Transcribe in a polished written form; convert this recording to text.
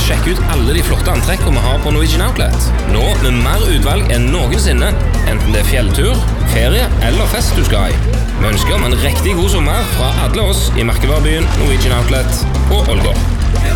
sjekke ut alle de flotte antrekkene vi har på Norwegian Outlet. Nå med mer utvalg enn noensinne, enten det er fjelltur, ferie eller fest du skal i. Vi ønsker om en riktig god sommer fra alle oss i merkevarebyen Norwegian Outlet og Ålgård.